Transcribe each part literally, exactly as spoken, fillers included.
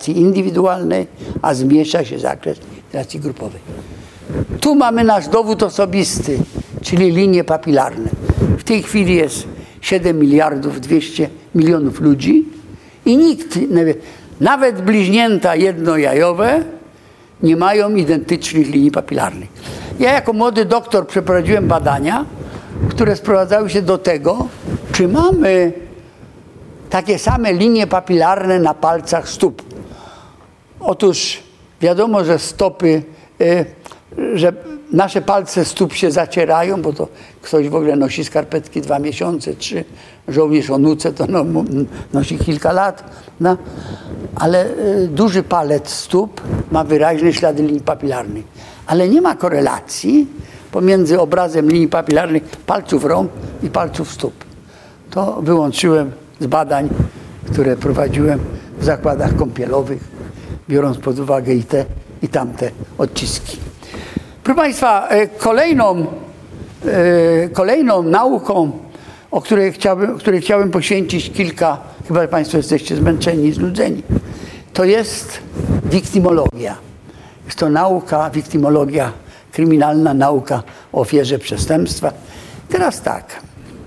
terapii indywidualnej, a zmniejsza się zakres terapii grupowej. Tu mamy nasz dowód osobisty, czyli linie papilarne. W tej chwili jest siedem miliardów dwieście milionów ludzi i nikt, nawet bliźnięta jednojajowe, nie mają identycznych linii papilarnych. Ja jako młody doktor przeprowadziłem badania, które sprowadzały się do tego, czy mamy takie same linie papilarne na palcach stóp. Otóż wiadomo, że stopy, że nasze palce stóp się zacierają, bo to ktoś w ogóle nosi skarpetki dwa miesiące, trzy. Żołnierz o nuce to no, nosi kilka lat. No. Ale duży palec stóp ma wyraźne ślady linii papilarnych. Ale nie ma korelacji pomiędzy obrazem linii papilarnych palców rąk i palców stóp. To wyłączyłem z badań, które prowadziłem w zakładach kąpielowych, biorąc pod uwagę i te, i tamte odciski. Proszę Państwa, kolejną, kolejną nauką, o której chciałbym, której chciałbym poświęcić kilka, chyba Państwo jesteście zmęczeni i znudzeni, to jest wiktymologia. Jest to nauka, wiktymologia, kryminalna nauka o ofierze przestępstwa. Teraz tak.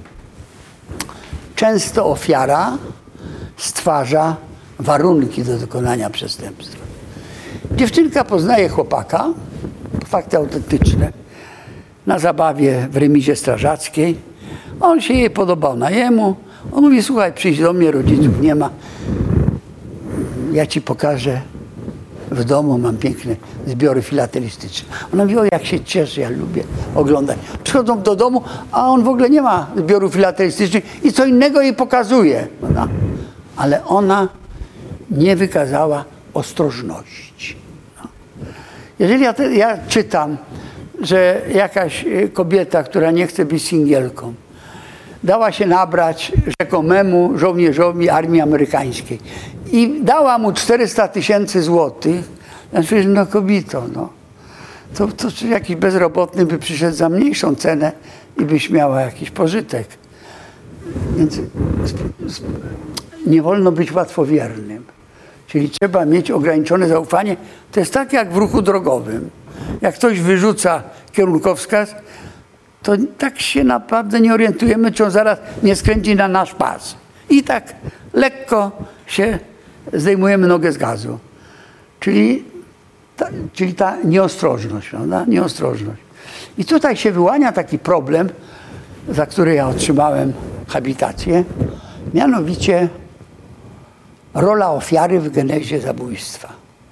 Często ofiara stwarza warunki do dokonania przestępstwa. Dziewczynka poznaje chłopaka, fakty autentyczne, na zabawie w remizie strażackiej. On się jej podobał na jemu. On mówi, słuchaj, przyjdź do mnie, rodziców nie ma. Ja ci pokażę, w domu mam piękne zbiory filatelistyczne. Ona mówi, o jak się cieszę, ja lubię oglądać. Przychodzą do domu, a on w ogóle nie ma zbiorów filatelistycznych i co innego jej pokazuje. No, ale ona nie wykazała ostrożności. No. Jeżeli ja, te, ja czytam, że jakaś kobieta, która nie chce być singielką, dała się nabrać rzekomemu żołnierzowi armii amerykańskiej i dała mu czterysta tysięcy złotych, znaczy, no kobito, no, to, to jakiś bezrobotny by przyszedł za mniejszą cenę i byś miała jakiś pożytek. Więc nie wolno być łatwowiernym. Czyli trzeba mieć ograniczone zaufanie. To jest tak jak w ruchu drogowym. Jak ktoś wyrzuca kierunkowskaz, to tak się naprawdę nie orientujemy, czy on zaraz nie skręci na nasz pas. I tak lekko się zdejmujemy nogę z gazu. Czyli ta, czyli ta nieostrożność, prawda? Nieostrożność. I tutaj się wyłania taki problem, za który ja otrzymałem habilitację, mianowicie rola ofiary w genezie zabójstwa.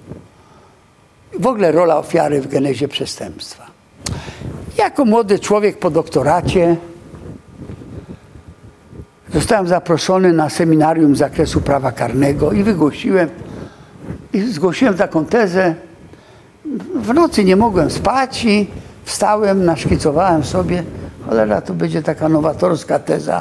W ogóle rola ofiary w genezie przestępstwa. Jako młody człowiek po doktoracie zostałem zaproszony na seminarium z zakresu prawa karnego i wygłosiłem, i zgłosiłem taką tezę. W nocy nie mogłem spać i wstałem, naszkicowałem sobie, cholera, to będzie taka nowatorska teza,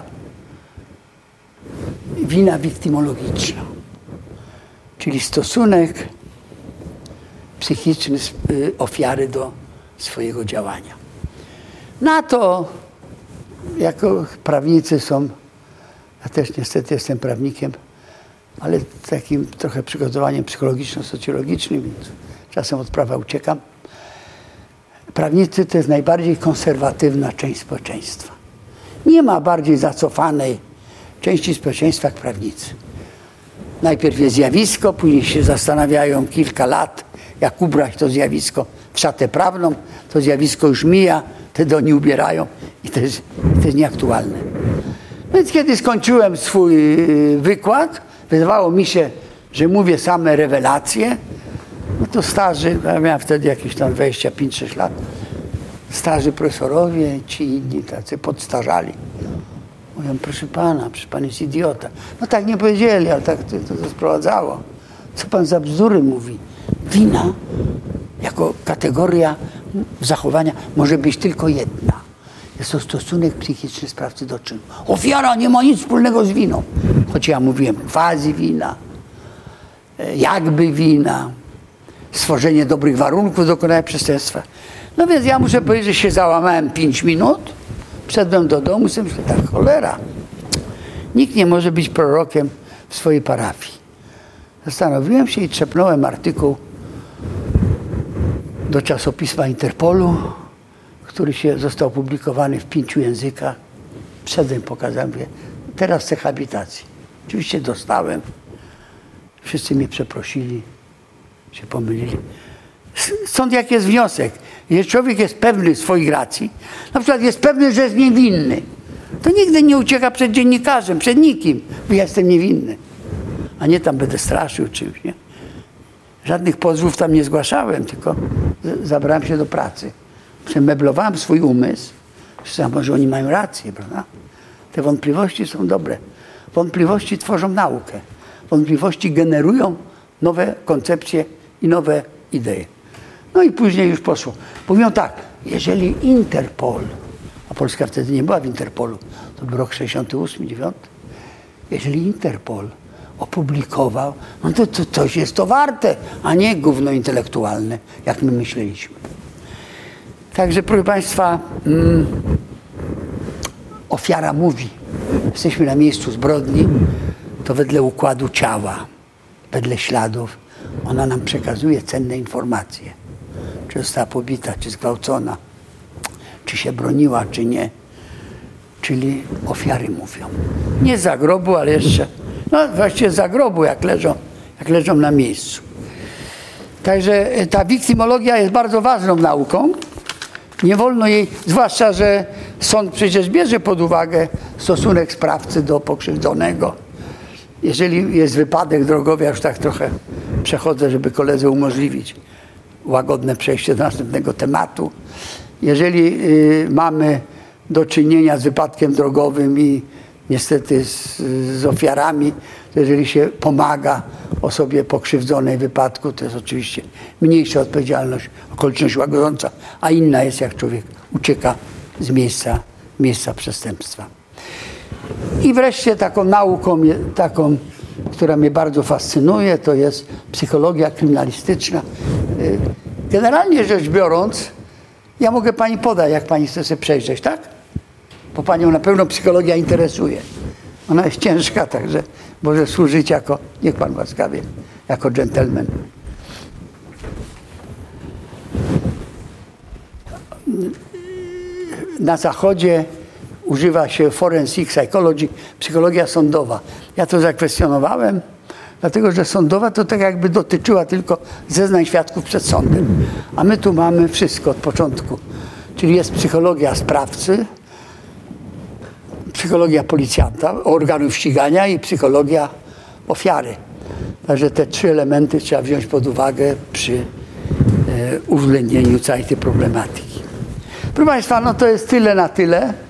wina wiktymologiczna, czyli stosunek psychiczny ofiary do swojego działania. Na to, jako prawnicy są, ja też niestety jestem prawnikiem, ale takim trochę przygotowaniem psychologiczno-socjologicznym, więc czasem od prawa uciekam. Prawnicy to jest najbardziej konserwatywna część społeczeństwa. Nie ma bardziej zacofanej części społeczeństwa jak prawnicy. Najpierw jest zjawisko, później się zastanawiają kilka lat, jak ubrać to zjawisko w szatę prawną, to zjawisko już mija, wtedy oni ubierają i to jest, to jest nieaktualne. Więc kiedy skończyłem swój wykład, wydawało mi się, że mówię same rewelacje, no to starzy, ja miałem wtedy jakieś tam dwadzieścia pięć sześć lat, starzy profesorowie, ci inni tacy podstarzali. Mówią, proszę pana, przecież pan jest idiota. No tak nie powiedzieli, ale tak to, to sprowadzało. Co pan za bzdury mówi? Wina jako kategoria zachowania może być tylko jedna. Jest to stosunek psychiczny sprawcy do czynu. Ofiara nie ma nic wspólnego z winą. Choć ja mówiłem quasi wina, jakby wina, stworzenie dobrych warunków do dokonania przestępstwa. No więc ja muszę powiedzieć, że się załamałem pięć minut, wszedłem do domu i sobie myślę, tak, cholera, nikt nie może być prorokiem w swojej parafii. Zastanowiłem się i trzepnąłem artykuł do czasopisma Interpolu, który się został opublikowany w pięciu językach. Przedem pokazałem, mówię, teraz chcę habilitacji. Oczywiście dostałem. Wszyscy mnie przeprosili, się pomylili. Stąd jaki jest wniosek? Jeżeli człowiek jest pewny swoich racji, na przykład jest pewny, że jest niewinny, to nigdy nie ucieka przed dziennikarzem, przed nikim, bo ja jestem niewinny. A nie tam będę straszył czymś, nie? Żadnych pozwów tam nie zgłaszałem, tylko zabrałem się do pracy. Przemeblowałem swój umysł, że może oni mają rację, prawda? Te wątpliwości są dobre. Wątpliwości tworzą naukę. Wątpliwości generują nowe koncepcje i nowe idee. No i później już poszło. Mówią tak, jeżeli Interpol, a Polska wtedy nie była w Interpolu, to był rok sześćdziesiąty ósmy, dziewiąty. Jeżeli Interpol opublikował, no to, to coś jest to warte, a nie gówno intelektualne, jak my myśleliśmy. Także, proszę Państwa, mm, ofiara mówi, jesteśmy na miejscu zbrodni, to wedle układu ciała, wedle śladów, ona nam przekazuje cenne informacje. Czy została pobita, czy zgwałcona, czy się broniła, czy nie. Czyli ofiary mówią. Nie za grobu, ale jeszcze, no właściwie za grobu, jak leżą, jak leżą na miejscu. Także ta wiktymologia jest bardzo ważną nauką. Nie wolno jej, zwłaszcza, że sąd przecież bierze pod uwagę stosunek sprawcy do pokrzywdzonego. Jeżeli jest wypadek drogowy, ja już tak trochę przechodzę, żeby koledze umożliwić łagodne przejście do następnego tematu. Jeżeli y, mamy do czynienia z wypadkiem drogowym i niestety z, z ofiarami, to jeżeli się pomaga osobie pokrzywdzonej w wypadku, to jest oczywiście mniejsza odpowiedzialność, okoliczność łagodząca, a inna jest, jak człowiek ucieka z miejsca, miejsca przestępstwa. I wreszcie taką nauką, taką, która mnie bardzo fascynuje, to jest psychologia kryminalistyczna. Generalnie rzecz biorąc, ja mogę pani podać, jak pani chce sobie przejrzeć, tak? Bo panią na pewno psychologia interesuje. Ona jest ciężka, także może służyć jako, niech pan łaskawie, jako dżentelmen. Na Zachodzie używa się forensic psychology, psychologia sądowa. Ja to zakwestionowałem, dlatego że sądowa to tak jakby dotyczyła tylko zeznań świadków przed sądem. A my tu mamy wszystko od początku. Czyli jest psychologia sprawcy, psychologia policjanta, organów ścigania i psychologia ofiary. Także te trzy elementy trzeba wziąć pod uwagę przy e, uwzględnieniu całej tej problematyki. Proszę Państwa, no to jest tyle na tyle.